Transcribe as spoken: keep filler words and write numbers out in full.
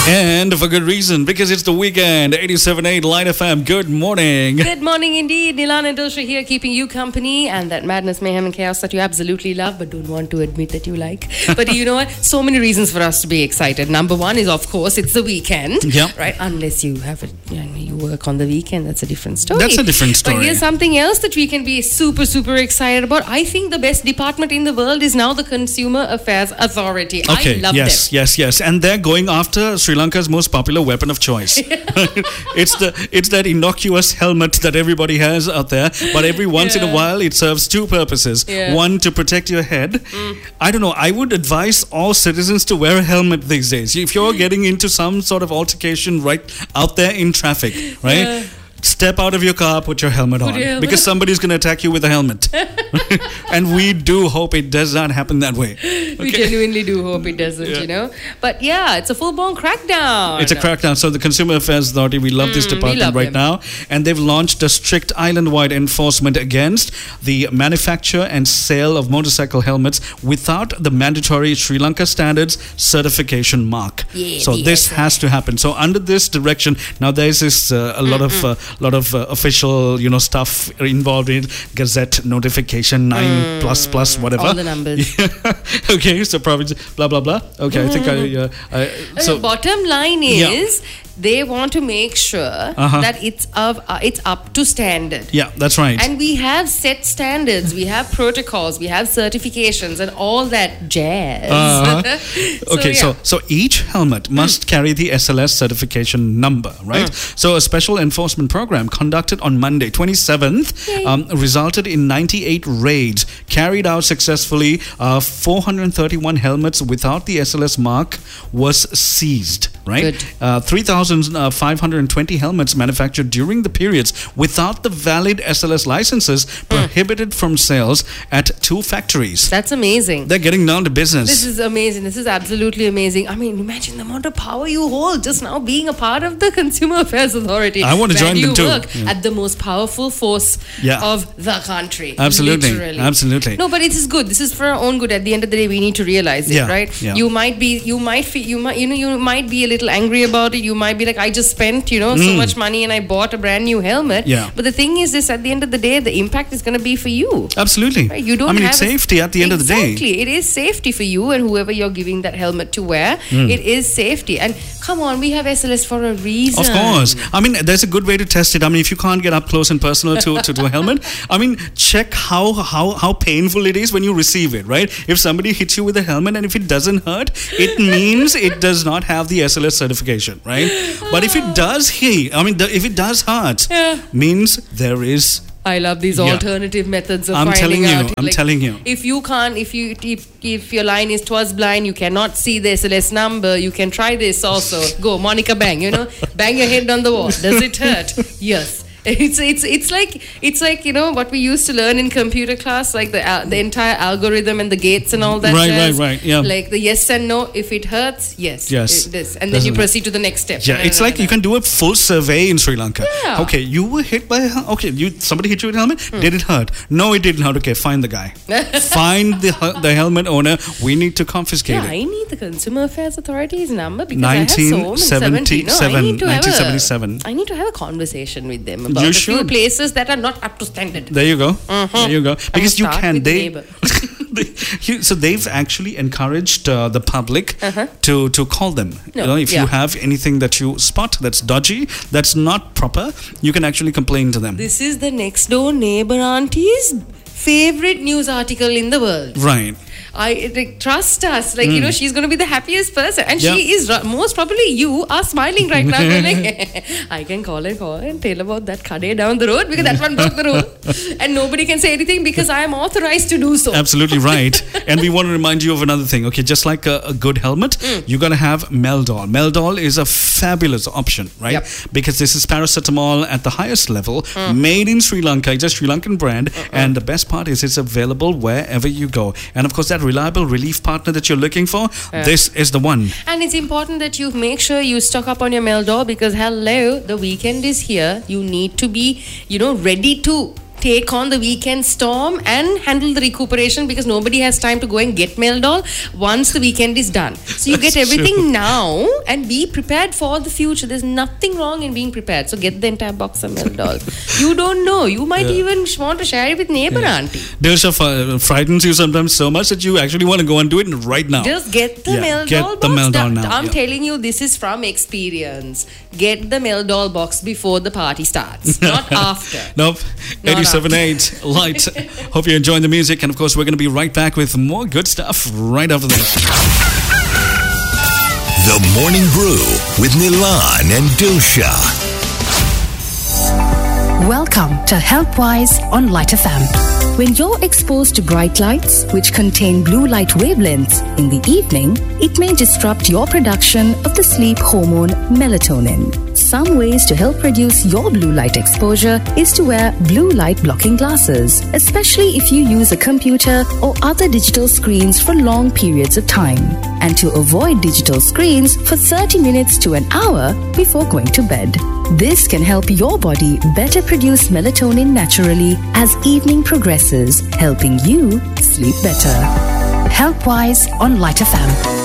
And for good reason, because it's the weekend. eighty-seven point eight Line F M. Good morning. Good morning indeed. Nilan and Dilsha here, keeping you company, and that madness, mayhem and chaos that you absolutely love but don't want to admit that you like. But you know what? So many reasons for us to be excited. Number one is, of course, it's the weekend. Yeah. Right? Unless you have it, you know, you work on the weekend. That's a different story. That's a different story. But here's something else that we can be super, super excited about. I think the best department in the world is now the Consumer Affairs Authority. Okay, I love yes, them. yes, yes. And they're going after Sri Lanka's most popular weapon of choice. it's the it's that innocuous helmet that everybody has out there, but every once Yeah. in a while it serves two purposes. Yeah. One, to protect your head. Mm. I don't know, I would advise all citizens to wear a helmet these days. If you're getting into some sort of altercation right out there in traffic, right? Yeah. Step out of your car, put your helmet Put on. your helmet Because somebody's going to attack you with a helmet. And we do hope it does not happen that way. We Okay? genuinely do hope it doesn't, Yeah. you know. But yeah, it's a full-blown crackdown. It's a crackdown. So the Consumer Affairs Authority, we love this Mm, we department love right them. now. And they've launched a strict island-wide enforcement against the manufacture and sale of motorcycle helmets without the mandatory Sri Lanka standards certification mark. Yeah, so the this S L. has to happen. So under this direction, now there's this uh, a lot of uh, lot of uh, official, you know, stuff involved in Gazette notification nine plus plus whatever. All the numbers. Okay, so province blah blah blah. Okay, I think I. Uh, I So so the bottom line Yeah. is they want to make sure Uh-huh. that it's of uh, it's up to standard. yeah, that's right. And we have set standards, we have protocols, we have certifications, and all that jazz. Uh-huh. So, Okay, so yeah. so each helmet must carry the S L S certification number, right? So a special enforcement program conducted on Monday, twenty-seventh, Yay. um, resulted in ninety-eight raids carried out successfully. Uh, four hundred thirty-one helmets without the S L S mark was seized, right? Good. Uh, three thousand five hundred twenty helmets manufactured during the periods without the valid S L S licenses prohibited from sales at two factories. That's amazing. They're getting down to business. This is amazing. This is absolutely amazing. I mean, imagine the amount of power you hold just now being a part of the Consumer Affairs Authority. I want to Where join do them you too. work Yeah. at the most powerful force Yeah. of the country. Absolutely. Literally. Absolutely. No, but it is good. This is for our own good. At the end of the day, we need to realize it, Yeah. right? Yeah. You might be, you might feel, you might, you know, you might be a little angry about it. You might be like, I just spent, you know, so much money and I bought a brand new helmet. Mm. Yeah. But the thing is, this at the end of the day, the impact is going to be for you. Absolutely. Right, you don't I mean, have it's a- safety at the end of the day. Exactly. It is safety for you and whoever you're giving that helmet to wear. Hmm. It is safety. And come on, we have S L S for a reason. Of course. I mean, there's a good way to test it. I mean, if you can't get up close and personal to, to, to a helmet, I mean, check how, how, how painful it is when you receive it, right? If somebody hits you with a helmet and if it doesn't hurt, it means it does not have the S L S certification, right? But if it does hit, I mean, the, if it does hurt, Yeah. means there is... I love these Yeah. alternative methods of I'm finding telling you, out. I'm telling you. If you can't, if you if, if your line is twas blind, you cannot see the S L S number. You can try this also. Go, Monica, bang. You know, bang your head on the wall. Does it hurt? Yes. It's it's it's like it's like you know what we used to learn in computer class, like the uh, the entire algorithm and the gates and all that. Right, jazz. right, right, yeah. Like the yes and no. If it hurts, yes. Yes. It, this, and then Doesn't you it? proceed to the next step. Yeah, it's like you can do a full survey in Sri Lanka. Yeah. Okay, you were hit by a hel- okay. You somebody hit you with a helmet. Did it hurt? No, it didn't hurt. Okay, find the guy. Find the hel- the helmet owner. We need to confiscate Yeah, it. I need the Consumer Affairs Authority's number because I have so many nineteen seventy-seven. No, I need to have nineteen seventy-seven. A, I need to have a conversation with them about You a few should. places that are not up to standard. There you go. There you go. Because you start can. with the They, neighbor. they- you- so they've actually encouraged uh, the public Uh-huh. to to call them. No, You know, if yeah. you have anything that you spot that's dodgy, that's not proper, you can actually complain to them. This is the next door neighbor auntie's favorite news article in the world. Right. I like, trust us. Like, you know, she's going to be the happiest person. And Yeah. she is, ru- most probably you are smiling right now. Going like, I can call and call and tell about that kade down the road because that one broke the rule. And nobody can say anything because I am authorized to do so. Absolutely right. And we want to remind you of another thing. Okay, just like a, a good helmet, you got to have Meldol. Meldol is a fabulous option, right? Yep. Because this is paracetamol at the highest level, made in Sri Lanka. It's a Sri Lankan brand. And the best part is it's available wherever you go. And of course, that reliable relief partner that you're looking for, Yeah. this is the one. And it's important that you make sure you stock up on your Meldol because hello, the weekend is here. You need to be, you know, ready to take on the weekend storm and handle the recuperation, because nobody has time to go and get Meldol once the weekend is done. So you That's get everything true. now and be prepared for the future. There's nothing wrong in being prepared. So get the entire box of Meldol. You don't know. You might Yeah. even want to share it with neighbor auntie. Dilsha f- frightens you sometimes so much that you actually want to go and do it right now. Just get the Yeah, Meldol get box. the Meldol That- now, I'm yeah. telling you, this is from experience. Get the Meldol box before the party starts, not after. Nope. Not eighty-seven point eight Light. Hope you're enjoying the music. And of course, we're going to be right back with more good stuff right after this. The Morning Brew with Nilan and Dilsha. Welcome to HealthWise on Light F M. When you're exposed to bright lights, which contain blue light wavelengths, in the evening, it may disrupt your production of the sleep hormone melatonin. Some ways to help reduce your blue light exposure is to wear blue light blocking glasses, especially if you use a computer or other digital screens for long periods of time, and to avoid digital screens for thirty minutes to an hour before going to bed. This can help your body better produce melatonin naturally as evening progresses, helping you sleep better. HealthWise on Light F M.